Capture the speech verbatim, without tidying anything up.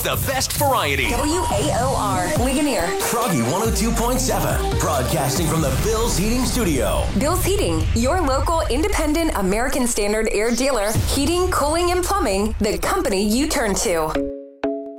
The best variety. W A O R, Ligonier. Froggy one oh two point seven. Broadcasting from the Bill's Heating Studio. Bill's Heating, your local independent American Standard air dealer. Heating, cooling, and plumbing. The company you turn to.